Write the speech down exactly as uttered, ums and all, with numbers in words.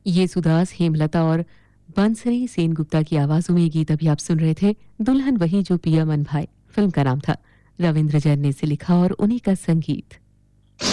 ये सुदास, हेमलता और बंसरी सेनगुप्ता की आवाजों में ये गीत अभी आप सुन रहे थे। दुल्हन वही जो पिया मन भाए फिल्म का नाम था। रविंद्र जैन ने इसे लिखा और उन्हीं का संगीत।